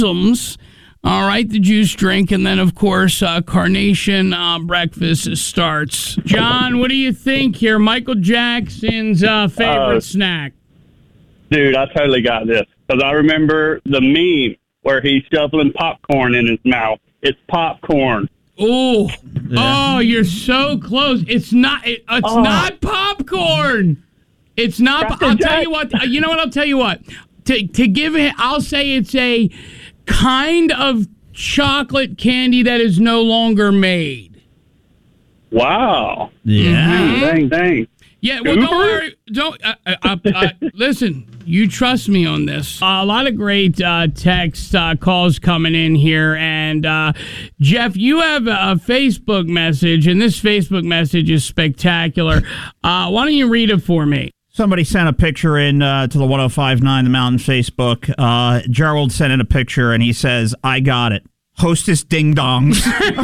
Isms. All right, the juice drink, and then, of course, Carnation breakfast starts. John, what do you think here? Michael Jackson's favorite snack? Dude, I totally got this. Because I remember the meme where he's shoveling popcorn in his mouth. It's popcorn. Oh, yeah. Oh, you're so close. It's not. It's not popcorn. It's not. I'll tell you what. You know what? I'll tell you what. To give it, I'll say it's a kind of chocolate candy that is no longer made. Wow. Yeah. Mm-hmm. Dang. Yeah, well, don't worry. Listen, you trust me on this. A lot of great text calls coming in here. And, Jeff, you have a Facebook message, and this Facebook message is spectacular. Why don't you read it for me? Somebody sent a picture in to the 105.9 The Mountain Facebook. Gerald sent in a picture, and he says, I got it. Hostess ding dongs.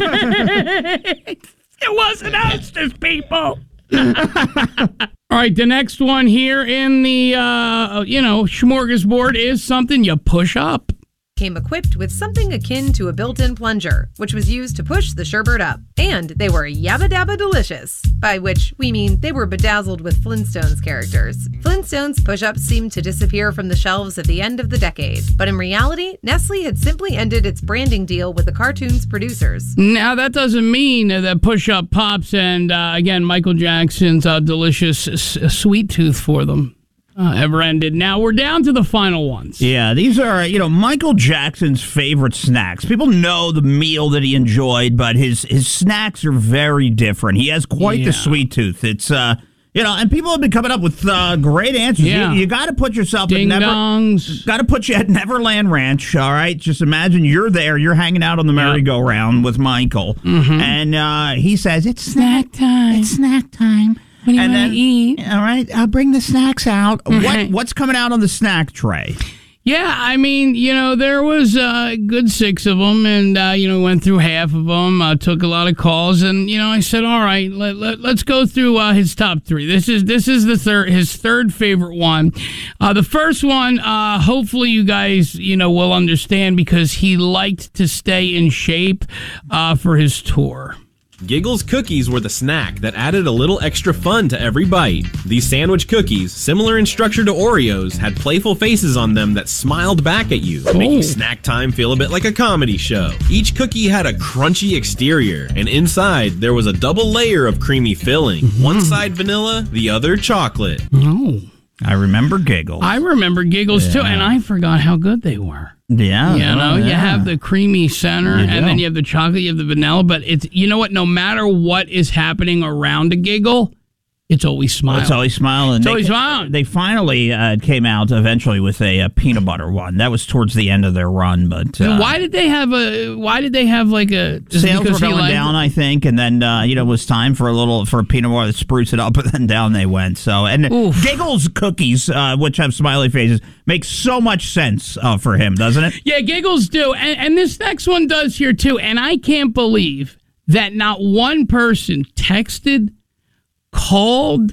It wasn't Hostess, people. All right, the next one here in the, smorgasbord is something you push up. Came equipped with something akin to a built-in plunger, which was used to push the sherbet up. And they were yabba dabba delicious, by which we mean they were bedazzled with Flintstones characters. Flintstones push-ups seemed to disappear from the shelves at the end of the decade, but in reality, Nestle had simply ended its branding deal with the cartoon's producers. Now, that doesn't mean that push-up pops and, again, Michael Jackson's delicious sweet tooth for them. Ever ended. Now we're down to the final ones. Yeah, these are, Michael Jackson's favorite snacks. People know the meal that he enjoyed, but his snacks are very different. He has quite the sweet tooth. It's, and people have been coming up with great answers. Yeah. You got to put yourself Ding-dongs. Got to put you at Neverland Ranch, all right? Just imagine you're there, you're hanging out on the merry-go-round with Michael, and he says, it's snack time. It's snack time. What do you want to eat? All right, I'll bring the snacks out. What's coming out on the snack tray? Yeah, I mean, there was a good 6 of them, and, went through half of them, took a lot of calls, and, I said, all right, let's go through his top 3. This is his third favorite one. The first one, hopefully you guys, will understand because he liked to stay in shape for his tour. Giggles cookies were the snack that added a little extra fun to every bite. These sandwich cookies, similar in structure to Oreos, had playful faces on them that smiled back at you, making snack time feel a bit like a comedy show. Each cookie had a crunchy exterior, and inside there was a double layer of creamy filling. One side vanilla, the other chocolate. Oh. I remember Giggles. I remember Giggles too, and I forgot how good they were. Yeah. You have the creamy center, and then you have the chocolate, you have the vanilla, but it's, you know what, no matter what is happening around a Giggle, it's always smiling. It's always smiling. It's always smiling. They finally came out eventually with a peanut butter one. That was towards the end of their run, but why did they have like a sales were going down? I think, and then it was time for a peanut butter to spruce it up, and then down they went. So Giggles cookies, which have smiley faces, makes so much sense for him, doesn't it? Yeah, Giggles do, and this next one does here too. And I can't believe that not one person texted, called,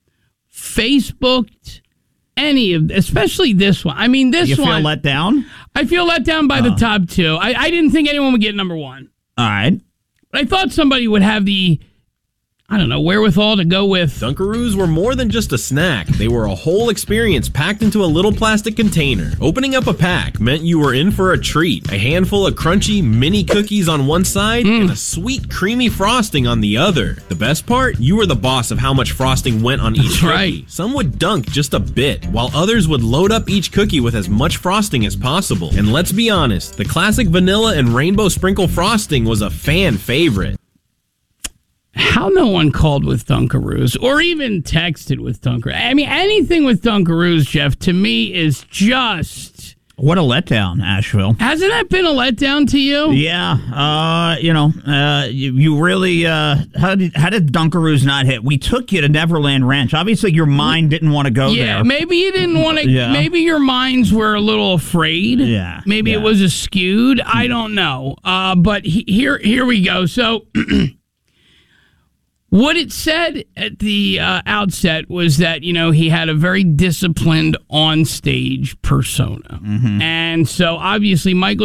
Facebooked, any of, especially this one. I mean, this one. You feel let down? I feel let down by the top 2. I didn't think anyone would get number 1. All right. But I thought somebody would have the, wherewithal to go with. Dunkaroos were more than just a snack. They were a whole experience packed into a little plastic container. Opening up a pack meant you were in for a treat. A handful of crunchy mini cookies on one side and a sweet creamy frosting on the other. The best part? You were the boss of how much frosting went on each cookie. Right. Some would dunk just a bit, while others would load up each cookie with as much frosting as possible. And let's be honest, the classic vanilla and rainbow sprinkle frosting was a fan favorite. How no one called with Dunkaroos or even texted with Dunkaroos. I mean, anything with Dunkaroos, Jeff, to me is just... What a letdown, Asheville. Hasn't that been a letdown to you? Yeah. You really... how did Dunkaroos not hit? We took you to Neverland Ranch. Obviously, your mind didn't want to go there. Yeah, maybe you didn't want to... Yeah. Maybe your minds were a little afraid. Yeah. Maybe it was skewed. I don't know. But here we go. So... What it said at the outset was that, he had a very disciplined on-stage persona. And so, obviously, Michael